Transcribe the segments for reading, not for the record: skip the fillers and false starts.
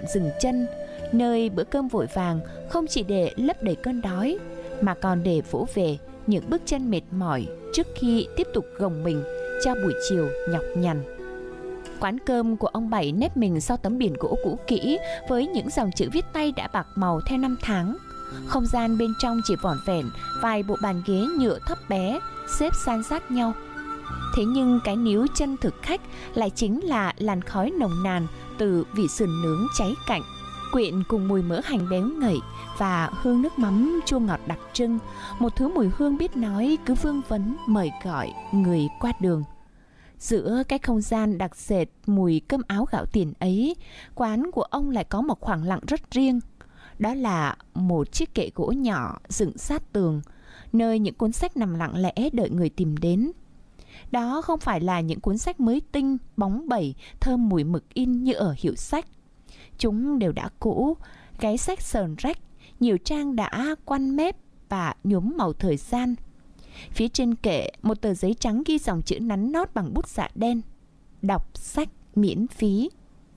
dừng chân, nơi bữa cơm vội vàng không chỉ để lấp đầy cơn đói mà còn để vỗ về những bước chân mệt mỏi trước khi tiếp tục gồng mình cho buổi chiều nhọc nhằn. Quán cơm của ông Bảy nép mình sau tấm biển gỗ cũ kỹ với những dòng chữ viết tay đã bạc màu theo năm tháng. Không gian bên trong chỉ vỏn vẹn vài bộ bàn ghế nhựa thấp bé xếp san sát nhau. Thế nhưng cái níu chân thực khách lại chính là làn khói nồng nàn từ vị sườn nướng cháy cạnh, quyện cùng mùi mỡ hành béo ngậy và hương nước mắm chua ngọt đặc trưng, một thứ mùi hương biết nói cứ vương vấn mời gọi người qua đường. Giữa cái không gian đặc sệt mùi cơm áo gạo tiền ấy, quán của ông lại có một khoảng lặng rất riêng. Đó là một chiếc kệ gỗ nhỏ dựng sát tường, nơi những cuốn sách nằm lặng lẽ đợi người tìm đến. Đó không phải là những cuốn sách mới tinh, bóng bẩy, thơm mùi mực in như ở hiệu sách. Chúng đều đã cũ, gáy sách sờn rách, nhiều trang đã quăn mép và nhuốm màu thời gian. Phía trên kệ, một tờ giấy trắng ghi dòng chữ nắn nót bằng bút dạ đen: đọc sách miễn phí.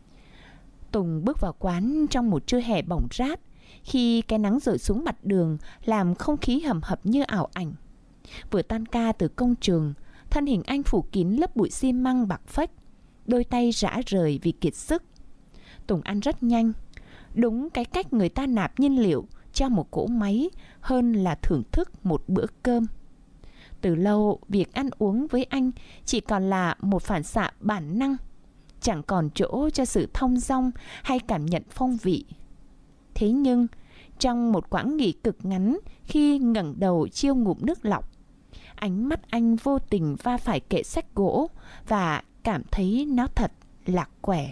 Tùng bước vào quán trong một trưa hè bỏng rát, khi cái nắng rọi xuống mặt đường làm không khí hầm hập như ảo ảnh. Vừa tan ca từ công trường, thân hình anh phủ kín lớp bụi xi măng bạc phách, đôi tay rã rời vì kiệt sức. Tùng ăn rất nhanh, đúng cái cách người ta nạp nhiên liệu cho một cỗ máy hơn là thưởng thức một bữa cơm. Từ lâu, việc ăn uống với anh chỉ còn là một phản xạ bản năng, chẳng còn chỗ cho sự thong dong hay cảm nhận phong vị. Thế nhưng, trong một quãng nghỉ cực ngắn, khi ngẩng đầu chiêu ngụm nước lọc, ánh mắt anh vô tình va phải kệ sách gỗ và cảm thấy nó thật lạc quẻ.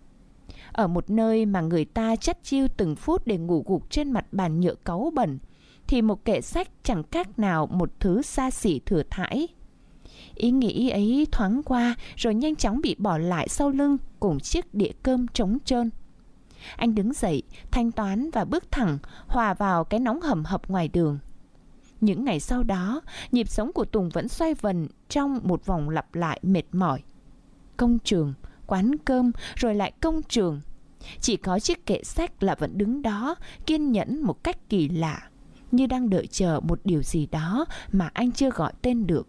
Ở một nơi mà người ta chất chiêu từng phút để ngủ gục trên mặt bàn nhựa cáu bẩn, thì một kệ sách chẳng khác nào một thứ xa xỉ thừa thãi. Ý nghĩ ấy thoáng qua rồi nhanh chóng bị bỏ lại sau lưng cùng chiếc đĩa cơm trống trơn. Anh đứng dậy, thanh toán và bước thẳng hòa vào cái nóng hầm hập ngoài đường. Những ngày sau đó, nhịp sống của Tùng vẫn xoay vần trong một vòng lặp lại mệt mỏi. Công trường, quán cơm, rồi lại công trường. Chỉ có chiếc kệ sách là vẫn đứng đó, kiên nhẫn một cách kỳ lạ, như đang đợi chờ một điều gì đó mà anh chưa gọi tên được.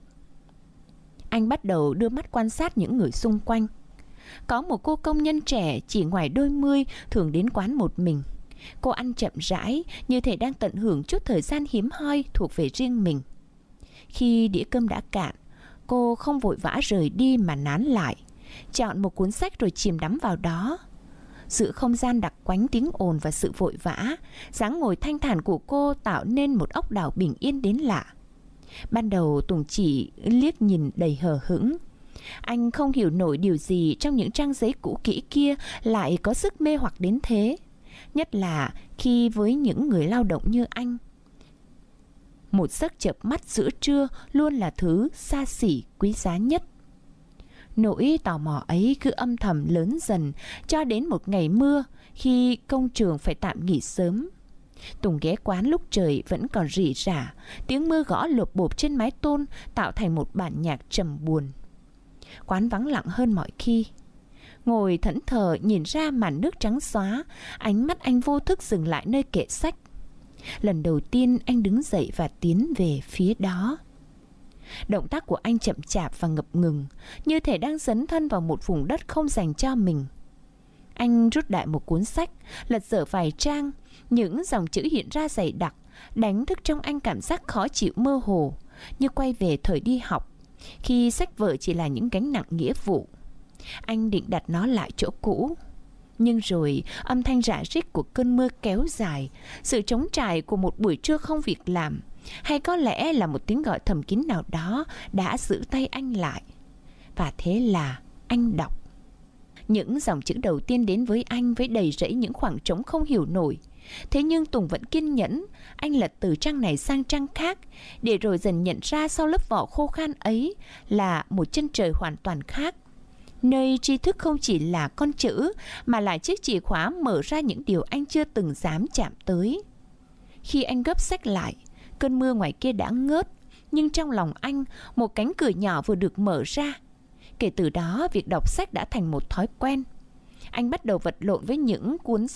Anh bắt đầu đưa mắt quan sát những người xung quanh. Có một cô công nhân trẻ chỉ ngoài đôi mươi thường đến quán một mình. Cô ăn chậm rãi, như thể đang tận hưởng chút thời gian hiếm hoi thuộc về riêng mình. Khi đĩa cơm đã cạn, cô không vội vã rời đi mà nán lại, chọn một cuốn sách rồi chìm đắm vào đó. Giữa không gian đặc quánh tiếng ồn và sự vội vã, dáng ngồi thanh thản của cô tạo nên một ốc đảo bình yên đến lạ. Ban đầu Tùng chỉ liếc nhìn đầy hờ hững. Anh không hiểu nổi điều gì trong những trang giấy cũ kỹ kia lại có sức mê hoặc đến thế. Nhất là khi với những người lao động như anh, một giấc chợp mắt giữa trưa luôn là thứ xa xỉ quý giá nhất. Nỗi tò mò ấy cứ âm thầm lớn dần cho đến một ngày mưa, khi công trường phải tạm nghỉ sớm. Tùng ghé quán lúc trời vẫn còn rỉ rả, tiếng mưa gõ lộp bộp trên mái tôn tạo thành một bản nhạc trầm buồn. Quán vắng lặng hơn mọi khi. Ngồi thẫn thờ nhìn ra màn nước trắng xóa, ánh mắt anh vô thức dừng lại nơi kệ sách. Lần đầu tiên anh đứng dậy và tiến về phía đó. Động tác của anh chậm chạp và ngập ngừng, như thể đang dấn thân vào một vùng đất không dành cho mình. Anh rút đại một cuốn sách, lật dở vài trang, những dòng chữ hiện ra dày đặc, đánh thức trong anh cảm giác khó chịu mơ hồ, như quay về thời đi học, khi sách vở chỉ là những gánh nặng nghĩa vụ. Anh định đặt nó lại chỗ cũ. Nhưng rồi âm thanh rả rích của cơn mưa kéo dài, sự trống trải của một buổi trưa không việc làm, hay có lẽ là một tiếng gọi thầm kín nào đó đã giữ tay anh lại. Và thế là anh đọc. Những dòng chữ đầu tiên đến với anh với đầy rẫy những khoảng trống không hiểu nổi. Thế nhưng Tùng vẫn kiên nhẫn. Anh lật từ trang này sang trang khác, để rồi dần nhận ra sau lớp vỏ khô khan ấy là một chân trời hoàn toàn khác, nơi tri thức không chỉ là con chữ mà là chiếc chìa khóa mở ra những điều anh chưa từng dám chạm tới. Khi anh gấp sách lại, cơn mưa ngoài kia đã ngớt, nhưng trong lòng anh một cánh cửa nhỏ vừa được mở ra. Kể từ đó, việc đọc sách đã thành một thói quen. Anh bắt đầu vật lộn với những cuốn